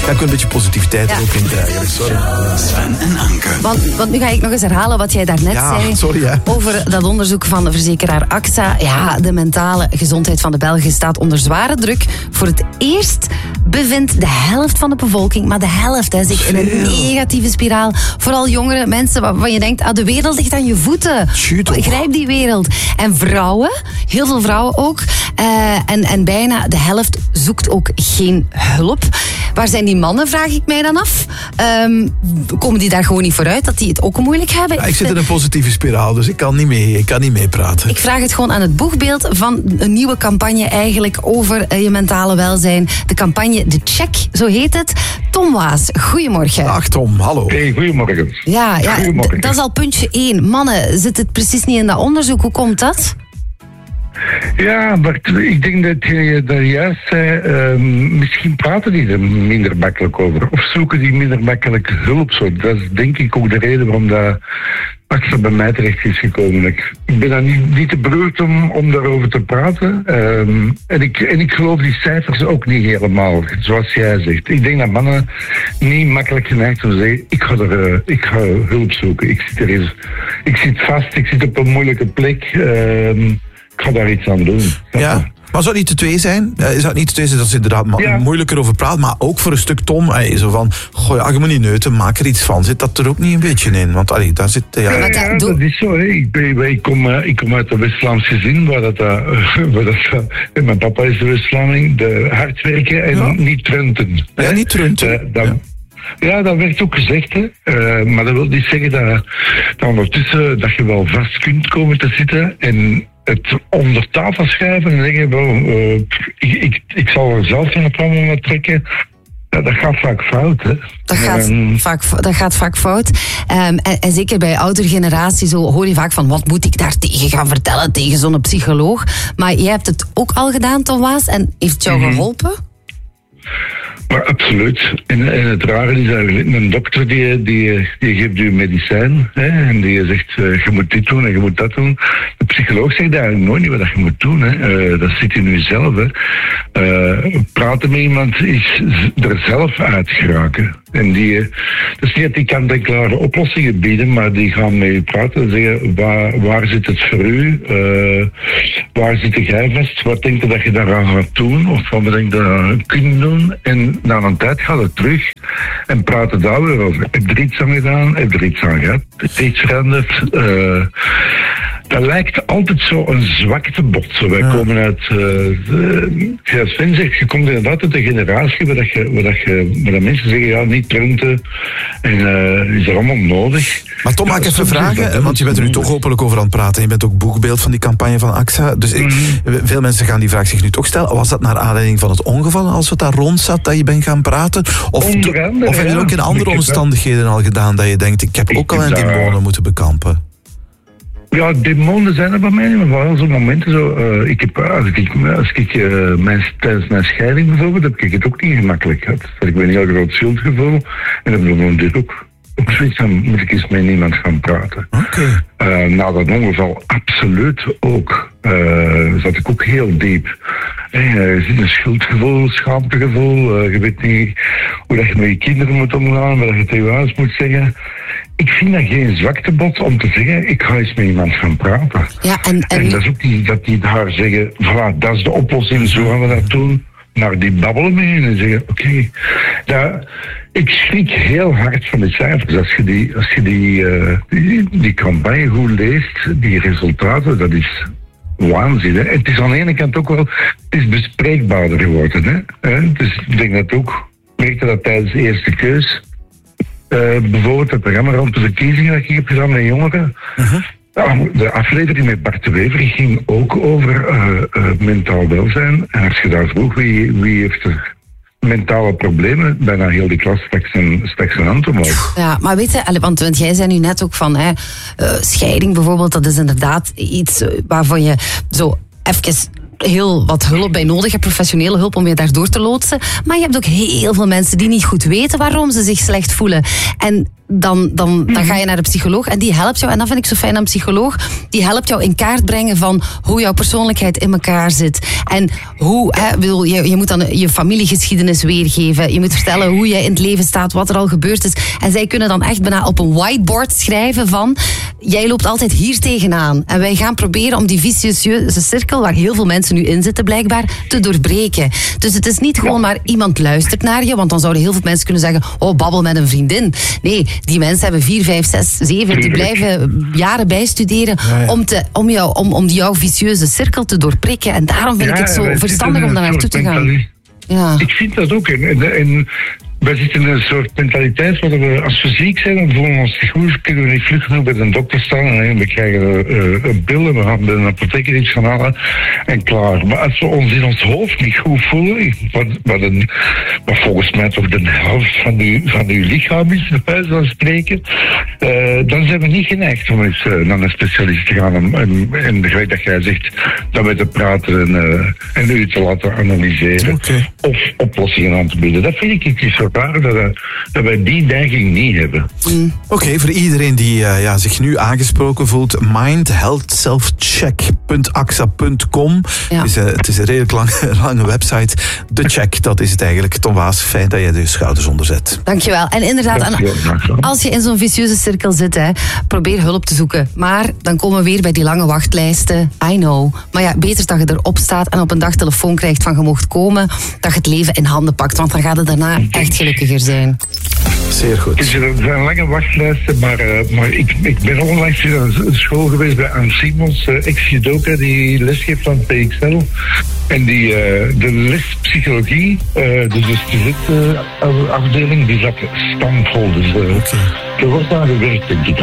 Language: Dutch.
Daar kun je een beetje positiviteit ook in krijgen. Sorry. Sven en Anke. Want nu ga ik nog eens herhalen wat jij daarnet zei. Sorry, hè. Over dat onderzoek van de verzekeraar AXA. Ja, de mentale gezondheid van de Belgen staat onder zware druk. Voor het eerst bevindt de helft van de bevolking, maar de helft zich in een negatieve spiraal. Vooral jongere mensen waarvan je denkt, de wereld ligt aan je voeten. Grijp die wereld. En vrouwen, heel veel vrouwen ook. En bijna de helft zoekt ook geen hulp. Waar zijn die mannen, vraag ik mij dan af. Komen die daar gewoon niet vooruit, dat die het ook moeilijk hebben? Ja, ik zit in een positieve spiraal, dus ik kan niet meepraten. Ik vraag het gewoon aan het boegbeeld van een nieuwe campagne eigenlijk over je mentale welzijn. De campagne De Check, zo heet het. Tom Waas, goedemorgen. Dag Tom, hallo. Hey, goedemorgen. Ja, Goedemorgen. Dat is al puntje 1. Mannen, zit het precies niet in dat onderzoek? Hoe komt dat? Ja, maar ik denk dat je daar juist zei, misschien praten die er minder makkelijk over. Of zoeken die minder makkelijk hulp. Zo. Dat is denk ik ook de reden waarom dat AXA bij mij terecht is gekomen. Ik ben daar niet te beroerd om daarover te praten. En ik geloof die cijfers ook niet helemaal, zoals jij zegt. Ik denk dat mannen niet makkelijk geneigd zijn om te zeggen, ik ga hulp zoeken. Ik zit vast, ik zit op een moeilijke plek. Ik ga daar iets aan doen. Ja, maar zou het niet te twee zijn? Is dat niet te twee zijn dat ze inderdaad moeilijker over praten, maar ook voor een stuk Tom, zo van, goh, je moet niet neuten, maak er iets van. Zit dat er ook niet een beetje in? Want daar zit... dat is zo. Hè. Ik kom uit een West-Vlaams gezin, waar dat mijn papa is de West-Vlaming, de hard werken en niet trunten. Ja, niet trunten. Ja, dat werd ook gezegd, hè. Maar dat wil niet zeggen dat ondertussen dat je wel vast kunt komen te zitten en het onder tafel schuiven en zeggen, ik zal er zelf een plan mee trekken. Ja, dat gaat vaak fout, hè. Dat gaat vaak fout. En zeker bij oudere generatie zo hoor je vaak van, wat moet ik daar tegen gaan vertellen tegen zo'n psycholoog? Maar jij hebt het ook al gedaan, Tom Waas, en heeft het jou geholpen? Maar absoluut. En het rare is eigenlijk, een dokter die geeft u medicijn, hè, en die zegt, je moet dit doen en je moet dat doen. De psycholoog zegt eigenlijk nooit niet wat je moet doen. Hè. Dat zit in u zelf. Hè. Praten met iemand is er zelf uit geraken. En dat is niet dat die kant-en-klare oplossingen bieden, maar die gaan met u praten en zeggen, waar zit het voor u? Waar zit jij vast? Wat denk je dat je daaraan gaat doen? Of wat denk je dat je kunt doen? En na een tijd gaat het terug en praten daar weer over. Heb je er iets aan gedaan? Heb je er iets aan gehad? Heb je iets veranderd? Dat lijkt altijd zo een zwaktebod. Wij komen uit... zoals Sven zegt, je komt inderdaad uit de generatie waar mensen zeggen, ja, niet trunten. En is er allemaal nodig. Maar Tom, maak even vragen, want je bent er nu toch openlijk over aan het praten. Je bent ook boegbeeld van die campagne van AXA. Dus veel mensen gaan die vraag zich nu toch stellen. Was dat naar aanleiding van het ongeval, als het daar rond zat, dat je bent gaan praten? Of heb je ook in andere omstandigheden al gedaan dat je denkt, ik heb ook al een demonen moeten bekampen? Ja, demonen zijn er bij mij niet, maar vooral zo'n momenten zo. Tijdens mijn scheiding bijvoorbeeld, heb ik het ook niet gemakkelijk gehad. Ik ben een heel groot schuldgevoel en heb ik dit ook zoiets, dan moet ik eens met niemand gaan praten. Okay. Na dat ongeval absoluut ook. Zat ik ook heel diep. Je zit een schuldgevoel, schaamtegevoel. Je weet niet hoe dat je met je kinderen moet omgaan, wat je tegen je huis moet zeggen. Ik vind dat geen zwaktebod om te zeggen, ik ga eens met iemand gaan praten. Ja, en dat is ook niet dat die daar zeggen, voilà, dat is de oplossing, zo gaan we dat doen. Maar die babbelen mee en zeggen, oké. Ik schrik heel hard van de cijfers. Als je die campagne goed leest, die resultaten, dat is waanzin. Hè? Het is aan de ene kant ook wel, het is bespreekbaarder geworden. Hè? Dus ik denk dat ook, ik merkte dat tijdens de eerste keus, bijvoorbeeld het programma rond de verkiezingen dat ik heb gedaan met jongeren. De aflevering met Bart de Wever ging ook over mentaal welzijn. En als je daar vroeg wie heeft er mentale problemen, bijna heel die klas straks een hand omhoog. Ja, maar weet je, want jij zei nu net ook van scheiding bijvoorbeeld, dat is inderdaad iets waarvan je zo even heel wat hulp bij nodig hebt, professionele hulp om je daardoor te loodsen. Maar je hebt ook heel veel mensen die niet goed weten waarom ze zich slecht voelen. En dan ga je naar de psycholoog en die helpt jou. En dat vind ik zo fijn aan een psycholoog. Die helpt jou in kaart brengen van hoe jouw persoonlijkheid in elkaar zit. En hoe, je moet dan je familiegeschiedenis weergeven. Je moet vertellen hoe jij in het leven staat, wat er al gebeurd is. En zij kunnen dan echt bijna op een whiteboard schrijven van, jij loopt altijd hier tegenaan. En wij gaan proberen om die vicieuze cirkel, waar heel veel mensen nu in zitten blijkbaar, te doorbreken. Dus het is niet gewoon maar iemand luistert naar je, want dan zouden heel veel mensen kunnen zeggen, oh, babbel met een vriendin. Nee, die mensen hebben 4, 5, 6, 7, die blijven jaren bijstuderen om jouw vicieuze cirkel te doorprikken. En daarom vind ik het zo verstandig om daar naartoe te gaan. Ja. Ik vind dat ook. Wij zitten in een soort mentaliteit waar we, als we ziek zijn, dan voelen we ons niet goed, kunnen we niet vlug genoeg bij de dokter staan en we krijgen een pil en we gaan bij een apotheker iets gaan halen en klaar. Maar als we ons in ons hoofd niet goed voelen, wat volgens mij toch de helft van uw lichaam is, bij wijze van spreken, dan zijn we niet geneigd om eens naar een specialist te gaan en gelijk dat jij zegt, dat wij te praten en u te laten analyseren of oplossingen aan te bieden. Dat vind ik iets dat wij die neiging niet hebben. Oké, voor iedereen die zich nu aangesproken voelt, mindhealthselfcheck.axa.com. Ja. Het is een redelijk lange website. De check, dat is het eigenlijk. Tom Waas, fijn dat je de schouders onderzet. Dankjewel. En inderdaad, als je in zo'n vicieuze cirkel zit, probeer hulp te zoeken. Maar dan komen we weer bij die lange wachtlijsten. I know. Maar ja, beter dat je erop staat en op een dag telefoon krijgt van je mocht komen, dat je het leven in handen pakt. Want dan gaat het daarna echt gelukkiger zijn. Zeer goed. Er zijn lange wachtlijsten, maar ik ben onlangs in een school geweest bij Anne Simons, ex-judoka, die lesgeeft aan PXL. En de les psychologie, dus de studentafdeling, die zat stampvol. Dus er wordt aan gewerkt, denk ik.